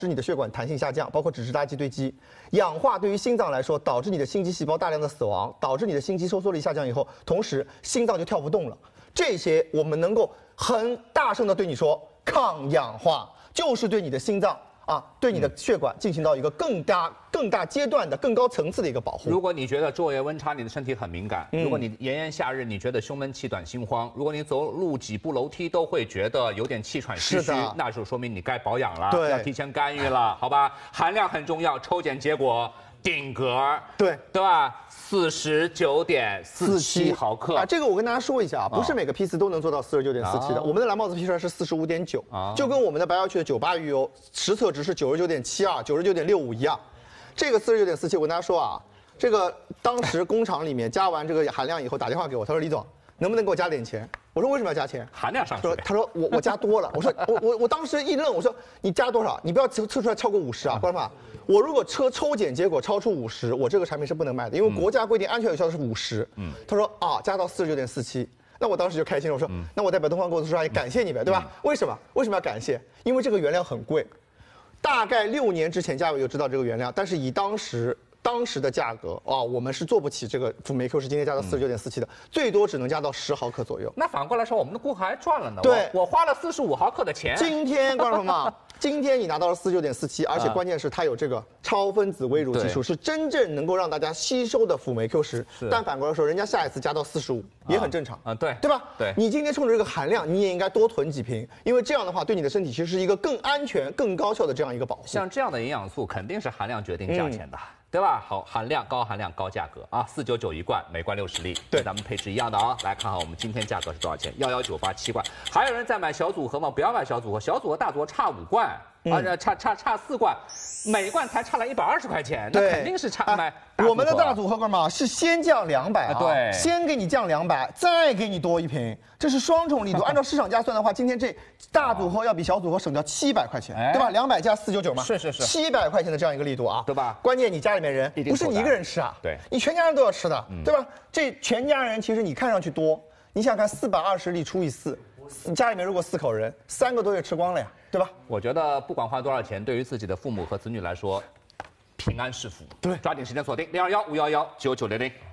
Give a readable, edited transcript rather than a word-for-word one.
使你的血管弹性下降，包括脂质垃圾堆积。氧化对于心脏来说，导致你的心肌细胞大量的死亡，导致你的心肌收缩力下降以后，同时心脏就跳不动了。这些我们能够很大声的对你说，抗氧化就是对你的心脏。对你的血管进行到一个更大阶段的、更高层次的一个保护。 如果你觉得昼夜温差你的身体很敏感，如果你炎炎夏日你觉得胸闷气短心慌，如果你走路几步楼梯都会觉得有点气喘吁吁，那就说明你该保养了，要提前干预了，好吧？含量很重要，抽检结果顶格，对吧？49.47毫克啊，这个我跟大家说一下啊，不是每个批次都能做到49.47的。我们的蓝帽子批出来是45.9，就跟我们的白药区的98鱼油实测值是99.72、99.65一样。这个49.47，我跟大家说啊，这个当时工厂里面加完这个含量以后，打电话给我，他说李总，能不能给我加点钱？我说为什么要加钱？ 含量上去。 他说我加多了。我说我当时一愣，我说你加多少？你不要测出来超过50啊，观众朋友。我如果抽检结果超出50，我这个产品是不能卖的，因为国家规定安全有效的是50。他说加到49.47，那我当时就开心了。我说那我代表东方构思说阿姨感谢你呗，对吧？为什么要感谢？因为这个原料很贵，大概6年之前价位就知道这个原料，但是以当时的价格我们是做不起这个辅酶 Q 是今天加到49.47的，最多只能加到10毫克左右。 那反过来说，我们的顾客还赚了呢。 对， 我花了45毫克的钱。 今天观众朋友们，今天你拿到了49.47，而且关键是它有这个超分子微乳技术，是真正能够让大家吸收的辅酶 Q10。但反过来说，人家下一次加到45也很正常对吧？对，你今天冲着这个含量，你也应该多囤几瓶，因为这样的话对你的身体其实是一个更安全、更高效的这样一个保护。 像这样的营养素肯定是含量决定价钱的。对吧？好，高含量高价格啊，499一罐，每罐60粒，跟咱们配置一样的啊。来看看我们今天价格是多少钱？119877罐。还有人在买小组合吗？不要买小组合，小组合大组合差5罐，差4罐，每罐才差了120块钱，那肯定是买。 我们的大组合哥们是先降200对，先给你降200，再给你多1瓶，这是双重力度。按照市场价算的话，今天这大组合要比小组合省掉700块钱，对吧？200加499嘛，是700块钱的这样一个力度啊，对吧？关键你家里面人不是你一个人吃啊，对，你全家人都要吃的，对吧？这全家人其实你看上去多，你想看420粒除以4，你家里面如果4口人，3个多月吃光了呀，对吧？ 我觉得不管花多少钱，对于自己的父母和子女来说，平安是福。对，抓紧时间锁定021-511-9900。